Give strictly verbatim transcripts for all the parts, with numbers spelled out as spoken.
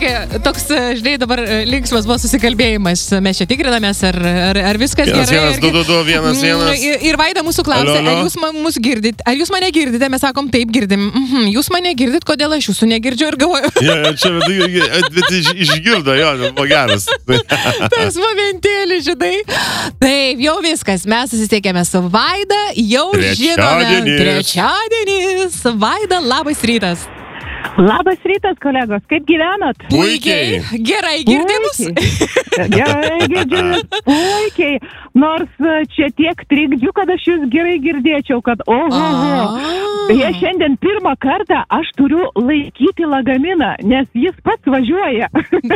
Žiūrėk, toks, žinai, dabar linksmas buvo susikalbėjimas. Mes čia tikrinamės, ar, ar, ar viskas vienas, gerai. Vienas, du, du, du, vienas, vienas. Ir, ir Vaida mūsų klausė, ar jūs mus girdit? Ar jūs mane girdite? Mes sakom, taip, girdim. Mhm, jūs mane girdit, kodėl aš jūsų negirdžiu ir galvoju. Ja, čia, bet iš, išgirdo, jo, buvo geras. Tas momentėlis, žinai. Taip, jau viskas. Mes susisiekėme su Vaida, jau žinome. Trečiadienis. Vaida, labas rytas. Labas rytas, kolegos. Kaip gyvenat? Puikiai. Gerai girdimus? Gerai girdimus. Puikiai. Nors čia tiek trikdžių, kad aš jūs gerai girdėčiau, kad oho. Beje, šiandien pirmą kartą aš turiu laikyti lagaminą, nes jis pats važiuoja.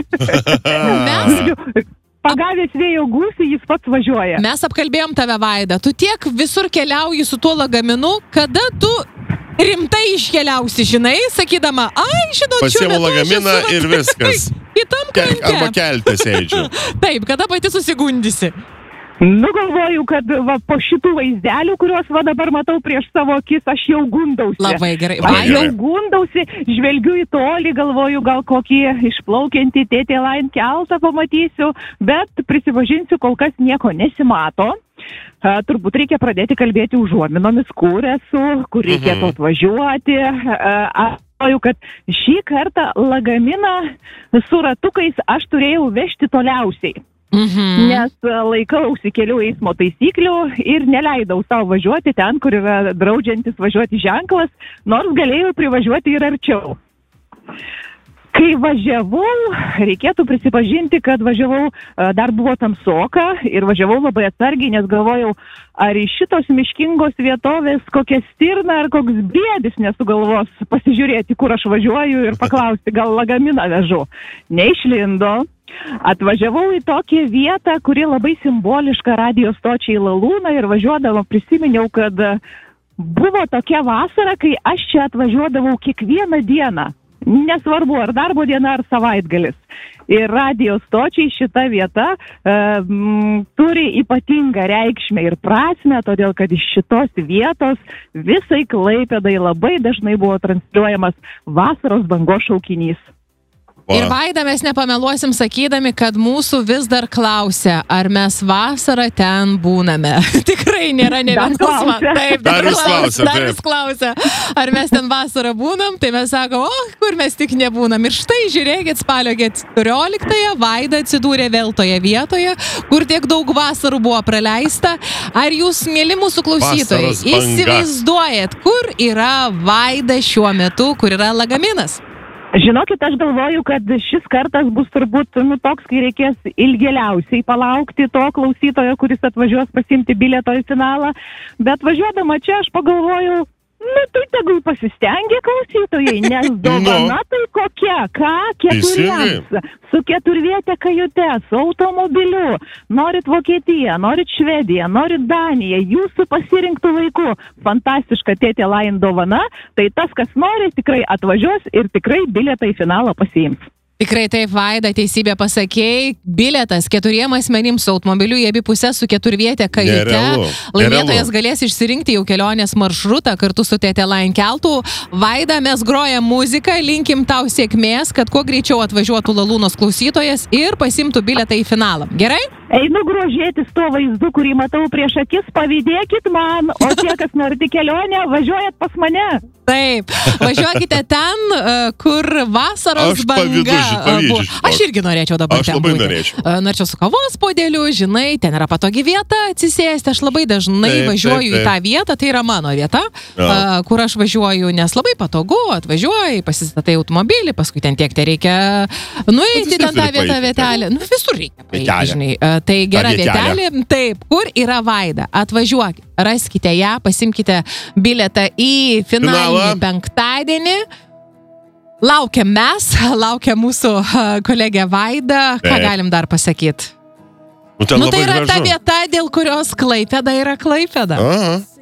Mes... Pagavęs vėjo gūsį, jis pats važiuoja. Mes apkalbėjom tave, Vaida. Tu tiek visur keliauji su tuo lagaminu, kada tu rimtai iškeliausi, žinai, sakydama, ai, žinot, pasiemu lagaminą ir viskas. Kitam krante. Arba kelte sėdžiu. Taip, kada pati susigundysi? Nu, galvoju, kad va, po šitų vaizdelių, kuriuos va dabar matau prieš savo akis, aš jau gundausi. Labai gerai. Aš jau gundausi, žvelgiu į tolį, galvoju, gal kokį išplaukiantį T T Line keltą pamatysiu, bet prisipažinsiu, kol kas nieko nesimato. Uh, turbūt reikia pradėti kalbėti užuominomis, kur esu, kur reikėtų atvažiuoti. Uh, aš galvoju, kad šį kartą lagaminą su ratukais aš turėjau vežti toliausiai. Mhm. Nes laikausi kelių eismo taisyklių ir neleidau savo važiuoti ten, kur yra draudžiantis važiuoti ženklas, nors galėjau privažiuoti ir arčiau. Kai važiavau, reikėtų prisipažinti, kad važiavau, dar buvo tamsoka ir važiavau labai atsargiai, nes galvojau, ar iš šitos miškingos vietovės kokia stirna ar koks briedis nesugalvos pasižiūrėti, kur aš važiuoju ir paklausti, gal lagaminą vežu. Neišlindo. Atvažiavau į tokią vietą, kuri labai simboliška radijo stočiai Lalūna ir važiuodama prisiminiau, kad buvo tokia vasara, kai aš čia atvažiuodavau kiekvieną dieną. Nesvarbu, ar darbo diena, ar savaitgalis. Ir radijo stočiai šita vieta e, m, turi ypatingą reikšmę ir prasmę, todėl kad iš šitos vietos visai Klaipėdai labai dažnai buvo transliuojamas vasaros bangos šaukinys. Ir Vaida, mes nepameluosim sakydami, kad mūsų vis dar klausia, ar mes vasarą ten būname. Tikrai nėra ne vienas. Taip, dar vis klausia. Dar vis klausia, ar mes ten vasarą būnam, tai mes sakom, o, kur mes tik nebūnam. Ir štai, žiūrėkit, spalio keturioliktąją Vaida atsidūrė vėl toje vietoje, kur tiek daug vasarų buvo praleista. Ar jūs, mėly mūsų klausytojai, įsivaizduojat, kur yra Vaida šiuo metu, kur yra lagaminas? Žinokit, aš galvoju, kad šis kartas bus turbūt nu, toks, kai reikės ilgėliausiai palaukti to klausytojo, kuris atvažiuos pasiimti bilieto į finalą. Bet važiuodama čia aš pagalvoju, nu, tu tegul pasistengia klausytojai, nes dovana tai kokia, ką keturiems, su keturviete kajute, su automobiliu, norit Vokietiją, norit Švediją, norit Daniją, jūsų pasirinktų laiku, fantastiška T T Line dovana, tai tas, kas nori, tikrai atvažiuos ir tikrai bilietą į finalą pasiims. Tikrai taip, Vaida, teisybė pasakėjai, bilietas keturiem asmenims su automobiliu į abi pusės su keturvietė kajute. Laimėtojas galės išsirinkti jau kelionės maršrutą kartu su T T Line keltu. Vaida, mes grojam muziką, linkim tau sėkmės, kad kuo greičiau atvažiuotų Lalūnos klausytojas ir pasimtų bilietą į finalą. Gerai? Einu grožėtis tuo vaizdu, kurį matau prieš akis, pavydėkit man, o tie, kas norite kelionę, važiuojat pas mane. Taip, važiuokite ten, kur vasaros aš banga. Pavyzdžiui, aš irgi norėčiau dabar aš ten labai būti. Norėčiau. Norėčiau su kavos podėliu, žinai, ten yra patogi vieta atsisėsti. Aš labai dažnai taip, važiuoju taip, taip. į tą vietą, tai yra mano vieta, ja. kur aš važiuoju, nes labai patogu, atvažiuoji, pasistatai automobilį, paskui ten tiek te reikia nueiti ten tą vietą vietelę. Nu, visur reikia paeiti, žinai. Tai gera vietelė. Taip, kur yra Vaida? Atvažiuokit, raskite ją, pasimkite bilietą į finalinį penktadienį. Laukiam mes, laukiam mūsų kolegė Vaida. Ką Taip. galim dar pasakyti? Nu, nu, tai yra gražu. Ta vieta, dėl kurios Klaipėda yra Klaipėda. Aha.